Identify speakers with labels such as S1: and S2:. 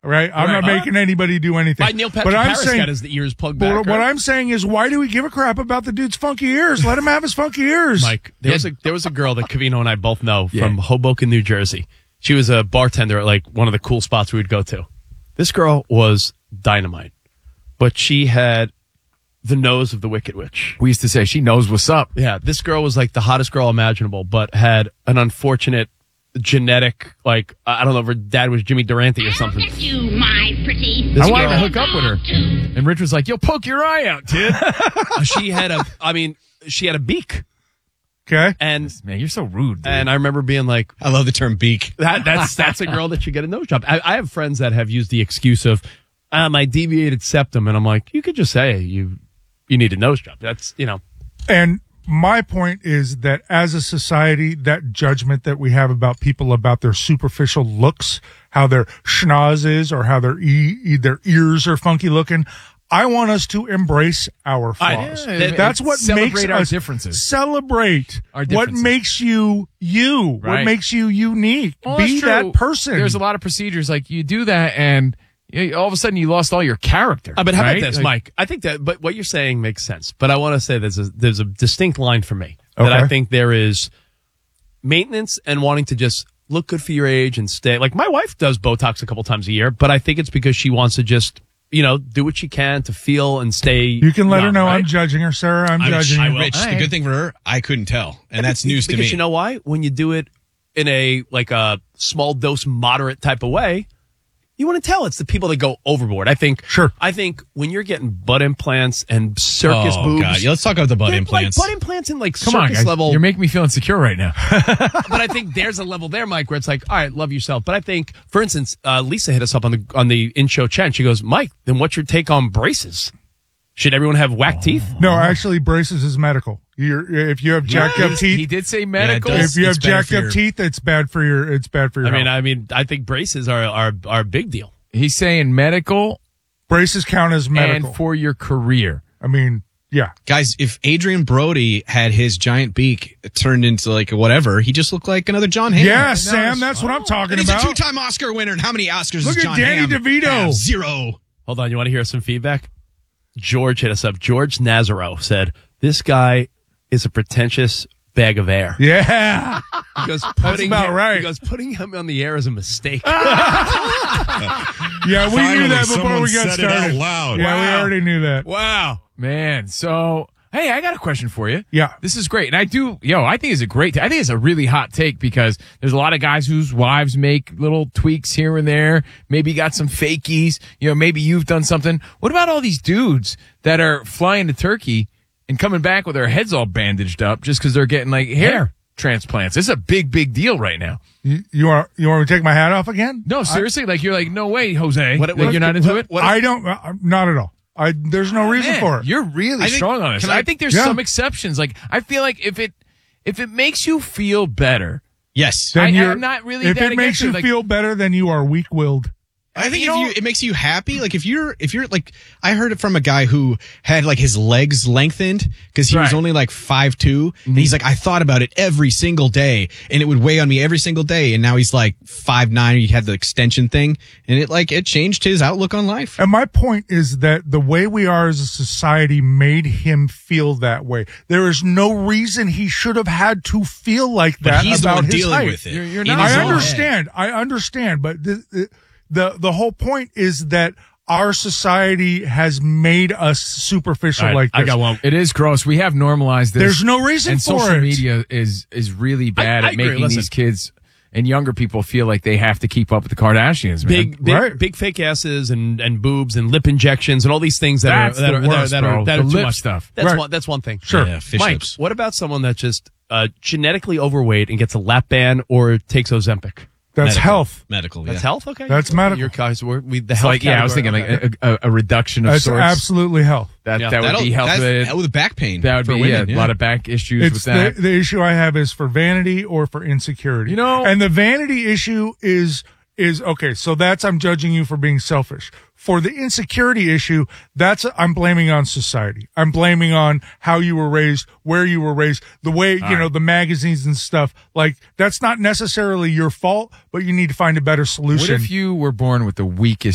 S1: right? I'm not making anybody do anything.
S2: Neil Patrick Harris got his ears plugged back.
S1: What I'm saying is, why do we give a crap about the dude's funky ears? Let him have his funky ears.
S2: Mike, there was a girl that Covino and I both know from Hoboken, New Jersey. She was a bartender at like one of the cool spots we would go to. This girl was dynamite, but she had the nose of the Wicked Witch.
S3: We used to say she knows what's up.
S2: Yeah, this girl was like the hottest girl imaginable, but had an unfortunate genetic, like, I don't know if her dad was Jimmy Durante or something.
S4: You, my pretty.
S3: I wanted to hook up with her. And Rich was like, "You'll poke your eye out, kid."
S2: She had a beak.
S1: Okay.
S2: And
S3: man, you're so rude, dude.
S2: And I remember being like,
S5: I love the term beak.
S2: That's a girl that should get a nose job. I have friends that have used the excuse of my deviated septum, and I'm like, you could just say you need a nose job. That's,
S1: And my point is that as a society, that judgment that we have about people about their superficial looks, how their schnoz is, or how their ears are funky looking, I want us to embrace our flaws. That's what makes
S3: our
S1: us
S3: differences.
S1: Celebrate
S3: our differences.
S1: What makes you you.
S3: Right.
S1: What makes you unique.
S3: Well,
S1: Be that person.
S3: There's a lot of procedures like you do that, and all of a sudden you lost all your character.
S2: But how
S3: right?
S2: about this, Mike? I think that, but what you're saying makes sense. But I want to say there's a distinct line for me that I think there is maintenance and wanting to just look good for your age and stay. Like my wife does Botox a couple times a year, but I think it's because she wants to just do what she can to feel and stay.
S1: You can let
S2: young,
S1: her know
S2: right?
S1: I'm judging her, Sarah. I'm judging her.
S5: Rich, the good thing for her, I couldn't tell. And that's news to me.
S2: Because you know why? When you do it in a small dose, moderate type of way, you want to tell it's the people that go overboard. I think when you're getting butt implants and circus boobs.
S5: God. Yeah, let's talk about the butt implants.
S2: Butt implants in
S3: Come
S2: circus
S3: on, guys.
S2: level.
S3: You're making me feel insecure right now.
S2: But I think there's a level there, Mike, where it's like, all right, love yourself. But I think, for instance, Lisa hit us up on the in-show chat. She goes, Mike, then what's your take on braces? Should everyone have whack teeth?
S1: No, actually, braces is medical. If you have jacked up teeth,
S3: he did say medical.
S1: If you have jacked up teeth, it's bad for your. It's bad for your.
S2: I mean, I think braces are a big deal.
S3: He's saying medical.
S1: Braces count as medical.
S3: And for your career.
S1: I mean, yeah.
S5: Guys, if Adrian Brody had his giant beak turned into like whatever, he just looked like another John Hamm.
S1: Yeah, Sam, that's what I'm talking
S5: and
S1: about.
S5: He's a 2-time Oscar winner. And how many Oscars
S1: Look
S5: does
S1: at
S5: John
S1: Danny
S5: Hamm
S1: DeVito.
S5: have? 0.
S2: Hold on, you want to hear some feedback? George hit us up. George Nazaro said, this guy is a pretentious bag of air.
S1: Yeah.
S2: He goes,
S1: That's about right.
S2: He goes, putting him on the air is a mistake.
S1: Yeah, we knew that before we got
S6: said
S1: started.
S6: It out loud.
S1: Yeah, we already knew that.
S3: Wow. Man, so, hey, I got a question for you.
S1: Yeah.
S3: This is great. And I think it's I think it's a really hot take because there's a lot of guys whose wives make little tweaks here and there. Maybe got some fakies. Maybe you've done something. What about all these dudes that are flying to Turkey and coming back with their heads all bandaged up just because they're getting like hair transplants? It's a big deal right now.
S1: You want me to take my hat off again?
S3: No, seriously. You're like, no way, Jose.
S2: What
S3: you're not into it?
S1: I don't. Not at all. There's no reason for it.
S3: You're really strong on this. I think there's some exceptions. Like I feel like if it makes you feel better,
S5: yes,
S1: then
S3: I'm not really.
S1: If
S3: that
S1: it makes you feel better, then you are weak-willed.
S5: I think it makes you happy. Like if you're like, I heard it from a guy who had like his legs lengthened because he was only like 5'2", and he's like, I thought about it every single day, and it would weigh on me every single day. And now he's like 5'9". He had the extension thing, and it changed his outlook on life.
S1: And my point is that the way we are as a society made him feel that way. There is no reason he should have had to feel like that.
S5: But he's
S1: about
S5: the one
S1: his
S5: dealing
S1: height.
S5: with it.
S3: You're not.
S1: I understand, but the whole point is that our society has made us superficial like this.
S2: I got one.
S3: It is gross. We have normalized this.
S1: There's no reason
S3: and
S1: for
S3: social
S1: it.
S3: media is really bad
S2: I
S3: at
S2: agree.
S3: making
S2: Listen.
S3: these kids and younger people feel like they have to keep up with the Kardashians, man.
S2: Big fake asses and boobs and lip injections and all these things that are
S3: the
S2: too
S3: lip
S2: much
S3: stuff.
S2: That's one thing.
S1: Sure.
S5: Yeah, fish
S2: Mike,
S5: lips.
S2: what about someone that's just genetically overweight and gets a lap band or takes Ozempic?
S1: That's health.
S5: Medical.
S2: That's
S5: yeah.
S2: health. Okay,
S1: That's medical.
S2: Your guys, the health.
S3: I was thinking like a reduction of
S1: That's
S3: sorts.
S1: absolutely health.
S3: That would be health.
S5: That with back pain.
S3: That would
S5: for
S3: be
S5: women,
S3: a lot of back issues with that.
S1: The issue I have is for vanity or for insecurity. And the vanity issue is okay. So I'm judging you for being selfish. For the insecurity issue, I'm blaming on society. I'm blaming on how you were raised, where you were raised, the way, the magazines and stuff. Like, that's not necessarily your fault, but you need to find a better solution.
S3: What if you were born with the weakest